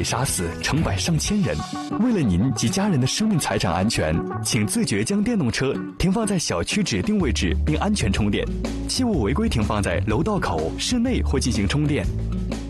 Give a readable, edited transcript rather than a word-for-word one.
以杀死成百上千人。为了您及家人的生命财产安全，请自觉将电动车停放在小区指定位置并安全充电，切勿违规停放在楼道口、室内或进行充电。